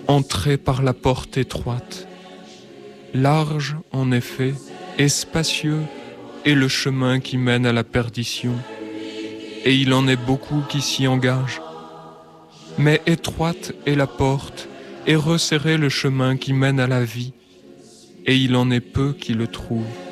Entrez par la porte étroite. Large, en effet, et spacieux est le chemin qui mène à la perdition, et il en est beaucoup qui s'y engagent. Mais étroite est la porte, et resserré le chemin qui mène à la vie, et il en est peu qui le trouvent.